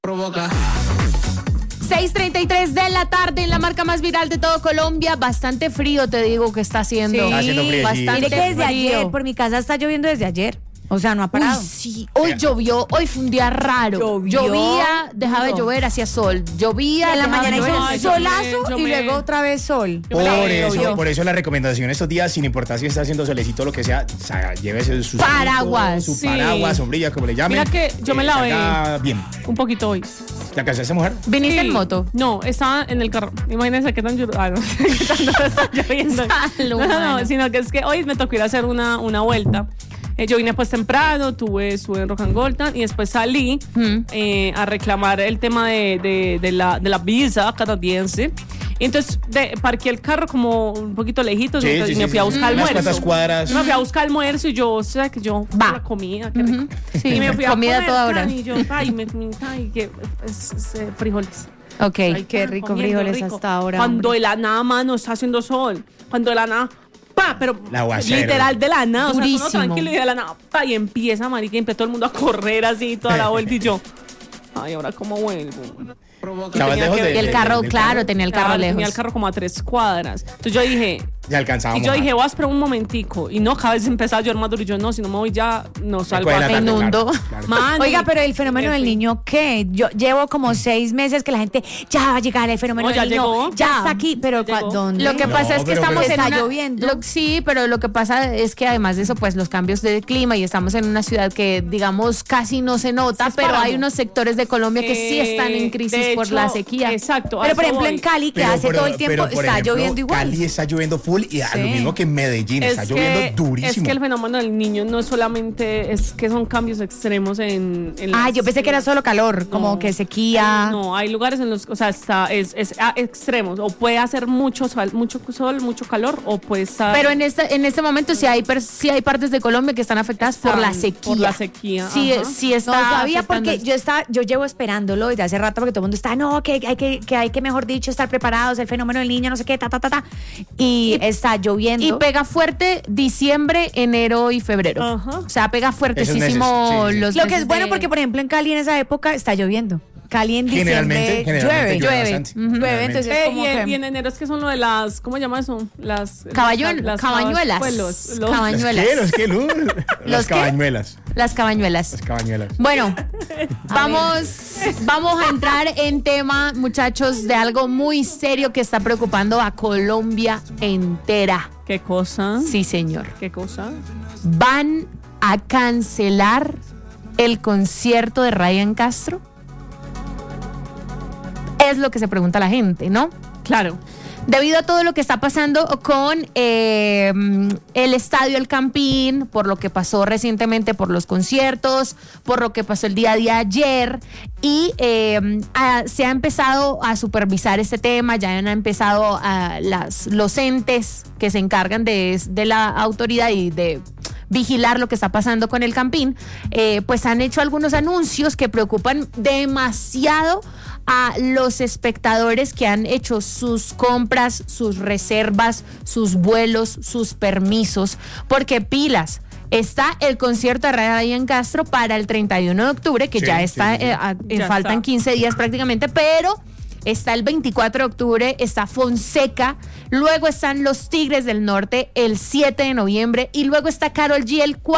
Provoca. 6:33 de la tarde en la marca más viral de todo Colombia. Bastante frío, te digo, que está haciendo. Sí, haciendo frío, bastante Mire que desde frío. ayer, por mi casa está lloviendo desde ayer. O sea, no ha parado. Uy, sí, hoy llovió, hoy fue un día raro. Llovió. Llovía, dejaba de Duro. llover, hacía sol. Llovía, En la dejaba de mañana llover, hizo un hacía sol. solazo y luego otra vez sol. Por eso la recomendación estos días, sin importar si está haciendo solecito o lo que sea, llévese su Paraguas. su Sí. paraguas, sombrilla, como le llamen. Mira que yo me lavé. salga bien. Un poquito hoy. ¿Te alcanzaste a mojar? ¿Viniste Sí. en moto? No, estaba en el carro. Imagínense qué tan qué tanto está lloviendo. Salud, No, mano. sino que es que hoy me tocó ir a hacer una vuelta. Yo vine pues temprano, estuve en Rock and Golden y después salí a reclamar el tema de la visa canadiense. Y entonces parqué el carro como un poquito lejitos, entonces me fui a buscar Unas almuerzo. cuantas cuadras. Me fui a buscar almuerzo y yo, o sea, que yo Va. la comida, qué rico. Sí, Y me fui a comida comer, toda hora. Y yo, frijoles. Ok. Ay, Qué rico comiendo frijoles hasta ahora, Cuando hombre. de la nada, mano, está haciendo sol. Cuando de la nada, pa, pero El aguacero. literal de la nada. O sea, Durísimo. uno tranquilo y de la nada, pa, y empieza, marica, y empieza todo el mundo a correr así, toda la vuelta y yo. Ay, ahora cómo vuelvo. ¿Estabas tenía lejos que- de- Y el de- carro, del claro, tenía el carro Claro, lejos. tenía el carro como a 3 cuadras. Entonces yo dije, Ya alcanzábamos. y yo dije, voy a esperar un momentico. Y no, cada vez empezaba a llover más duro. Y yo, no, si no me voy ya, no salgo Después de la acá. tarde, inundo. claro, claro. Mano, Oiga, pero el fenómeno me del fui. niño, ¿qué? Yo llevo como 6 meses que la gente ya va a llegar el fenómeno No, ya del niño. llegó. Ya Ya. está aquí, pero Llegó. ¿dónde? Lo que No, pasa es que pero- estamos pero- en Está una, lloviendo. sí, pero lo que pasa es que además de eso, pues los cambios de clima y estamos en una ciudad que, digamos, casi no se nota, Es pero páramo. hay unos sectores de Colombia que sí están en crisis de por hecho, la sequía. Exacto. a Pero por eso ejemplo voy. en Cali, que hace todo el tiempo, por está ejemplo, lloviendo igual. Cali está lloviendo full y a lo Sí. mismo que en Medellín. Está lloviendo durísimo. Es que el fenómeno del niño no solamente es que son cambios extremos en Yo pensé que era solo calor, como que sequía. No, hay lugares en los, o sea, es extremos. O puede hacer mucho sol, mucho calor, o puede estar. Pero en este momento sí hay partes de Colombia que están afectadas por la Están sequía. por la sequía, Sí, ajá. sí No está sabía afectando. porque yo llevo esperándolo desde hace rato porque todo el mundo está, no, que hay que mejor dicho estar preparados, el fenómeno del niño, no sé qué, y está lloviendo. Y pega fuerte diciembre, enero y febrero. Ajá. O sea, pega fuertísimo meses, sí, sí. los Lo que meses es bueno de- porque, por ejemplo, en Cali en esa época está lloviendo. Cali en diciembre Generalmente llueve. bastante. Llueve, entonces es como y que... en enero es que son lo de las, ¿cómo se llama eso? Las Cabañuelas. pues, ¿Los Cabañuelas. qué? ¿Los qué, Luz? Las qué? cabañuelas. Las cabañuelas. Las cabañuelas. Bueno, vamos a entrar en tema, muchachos, de algo muy serio que está preocupando a Colombia entera. ¿Qué cosa? Sí, señor. ¿Qué cosa? ¿Van a cancelar el concierto de Ryan Castro? Es lo que se pregunta la gente, ¿no? Claro. Debido a todo lo que está pasando con el Estadio El Campín, por lo que pasó recientemente por los conciertos, por lo que pasó el día de ayer, y se ha empezado a supervisar este tema, ya han empezado los entes que se encargan de la autoridad y de vigilar lo que está pasando con el Campín, pues han hecho algunos anuncios que preocupan demasiado a los espectadores que han hecho sus compras, sus reservas, sus vuelos, sus permisos, porque pilas. Está el concierto de Ryan Castro para el 31 de octubre, que Sí, ya sí, está, sí, sí. Ya faltan está. 15 días prácticamente, pero está el 24 de octubre, está Fonseca, luego están los Tigres del Norte el 7 de noviembre y luego está Karol G el 4